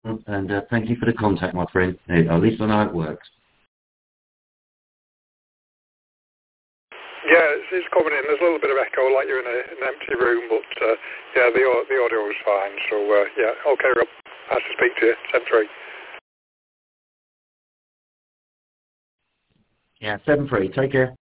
and thank you for the contact, my friend. At least I know it works. Yeah, it's coming in. There's a little bit of echo, like you're in an empty room, but yeah, the audio is fine. So yeah, okay, Rob. Nice to speak to you. 7-3. Yeah, 7-3. Take care.